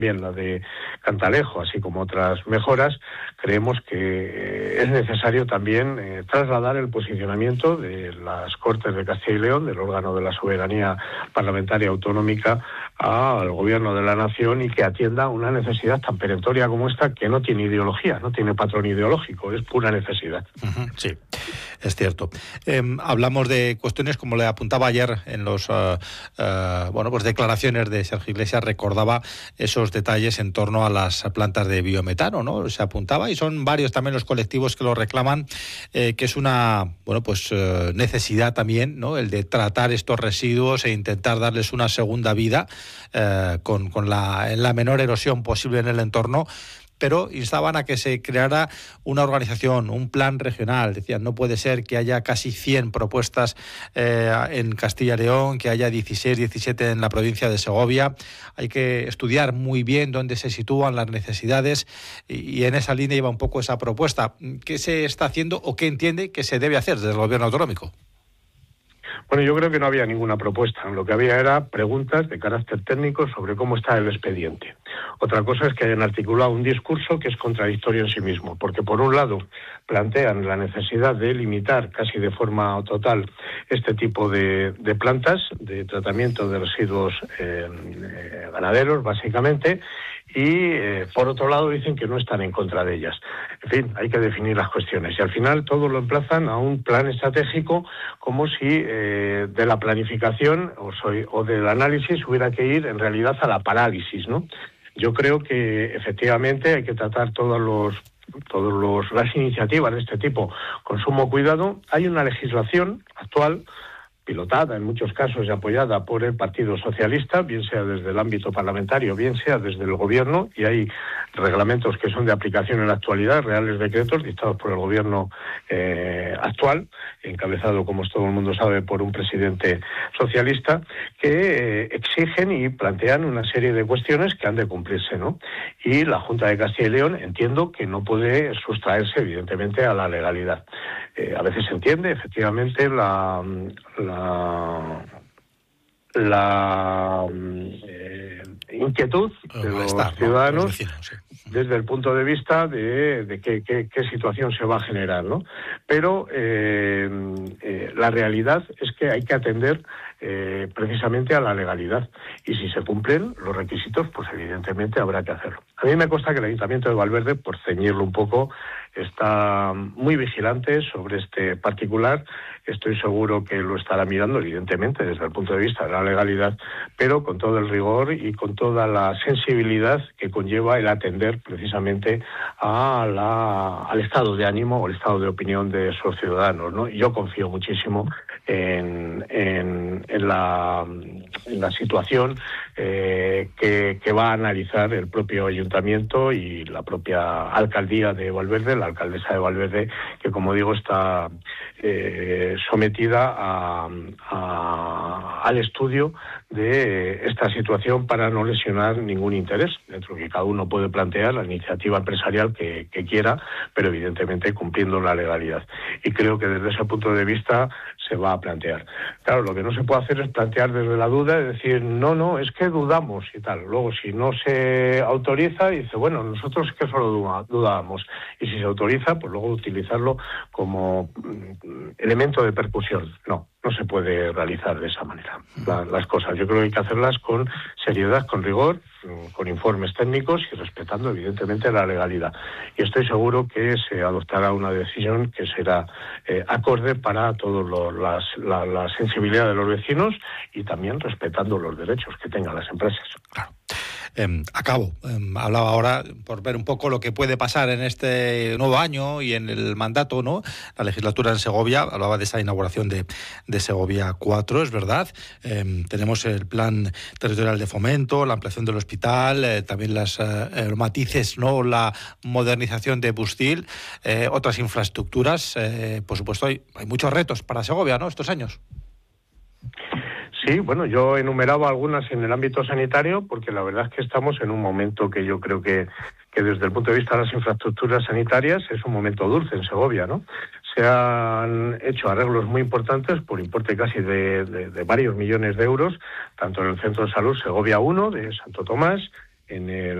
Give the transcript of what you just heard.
bien la de Cantalejo, así como otras mejoras, creemos que es necesario también trasladar el posicionamiento de las Cortes de Castilla y León, del órgano de la soberanía parlamentaria autonómica, al Gobierno de la Nación, y que atienda una necesidad tan perentoria como esta, que no tiene ideología, no tiene patrón ideológico, es pura necesidad. Sí, es cierto. Hablamos de cuestiones, como le apuntaba ayer en los pues declaraciones de Sergio Iglesias, recordaba esos detalles en torno a las plantas de biometano, ¿no? Se apuntaba, y son varios también los colectivos que lo reclaman, que es una necesidad también, ¿no? El de tratar estos residuos e intentar darles una segunda vida con la menor erosión posible en el entorno. Pero instaban a que se creara una organización, un plan regional. Decían, no puede ser que haya casi 100 propuestas en Castilla y León, que haya 16, 17 en la provincia de Segovia. Hay que estudiar muy bien dónde se sitúan las necesidades, y en esa línea iba un poco esa propuesta. ¿Qué se está haciendo o qué entiende que se debe hacer desde el Gobierno autonómico? Bueno, yo creo que no había ninguna propuesta. Lo que había era preguntas de carácter técnico sobre cómo está el expediente. Otra cosa es que hayan articulado un discurso que es contradictorio en sí mismo, porque por un lado plantean la necesidad de limitar casi de forma total este tipo de plantas de tratamiento de residuos ganaderos, básicamente, y por otro lado dicen que no están en contra de ellas. En fin, hay que definir las cuestiones, y al final todo lo emplazan a un plan estratégico, como si de la planificación o del análisis hubiera que ir en realidad a la parálisis, ¿no? Yo creo que efectivamente hay que tratar todas las iniciativas de este tipo con sumo cuidado. Hay una legislación actual, pilotada en muchos casos y apoyada por el Partido Socialista, bien sea desde el ámbito parlamentario, bien sea desde el Gobierno, y hay reglamentos que son de aplicación en la actualidad, reales decretos dictados por el Gobierno actual, encabezado, como todo el mundo sabe, por un presidente socialista, que exigen y plantean una serie de cuestiones que han de cumplirse, ¿no? Y la Junta de Castilla y León, entiendo que no puede sustraerse, evidentemente, a la legalidad. A veces se entiende, efectivamente, la inquietud de los ciudadanos, los vecinos, sí, desde el punto de vista de qué situación se va a generar, ¿no? Pero la realidad es que hay que atender precisamente a la legalidad, y si se cumplen los requisitos, pues evidentemente habrá que hacerlo. A mí me consta que el Ayuntamiento de Valverde, por ceñirlo un poco, está muy vigilante sobre este particular. Estoy seguro que lo estará mirando, evidentemente, desde el punto de vista de la legalidad, pero con todo el rigor y con toda la sensibilidad que conlleva el atender precisamente al estado de ánimo o el estado de opinión de esos ciudadanos, ¿no? Yo confío muchísimo en la situación que va a analizar el propio ayuntamiento y la propia alcaldía de Valverde, la alcaldesa de Valverde, que, como digo, está sometida al estudio de esta situación para no lesionar ningún interés, dentro de que cada uno puede plantear la iniciativa empresarial que quiera, pero evidentemente cumpliendo la legalidad. Y creo que desde ese punto de vista se va a plantear. Claro, lo que no se puede hacer es plantear desde la duda, es decir, no, es que dudamos y tal. Luego, si no se autoriza, dice, bueno, nosotros es que solo dudábamos. Y si se autoriza, pues luego utilizarlo como elemento de percusión. No se puede realizar de esa manera las cosas. Yo creo que hay que hacerlas con seriedad, con rigor, con informes técnicos y respetando evidentemente la legalidad. Y estoy seguro que se adoptará una decisión que será acorde para toda la sensibilidad de los vecinos y también respetando los derechos que tengan las empresas. Claro. Acabo. Hablaba ahora por ver un poco lo que puede pasar en este nuevo año y en el mandato, ¿no? La legislatura en Segovia, hablaba de esa inauguración de Segovia 4, es verdad. Tenemos el plan territorial de fomento, la ampliación del hospital, también los matices, ¿no? La modernización de Bustil, otras infraestructuras. Por supuesto, hay muchos retos para Segovia, ¿no? Estos años. Sí, bueno, yo enumeraba algunas en el ámbito sanitario, porque la verdad es que estamos en un momento que yo creo que desde el punto de vista de las infraestructuras sanitarias es un momento dulce en Segovia, ¿no? Se han hecho arreglos muy importantes por importe casi de varios millones de euros, tanto en el Centro de Salud Segovia 1 de Santo Tomás, en el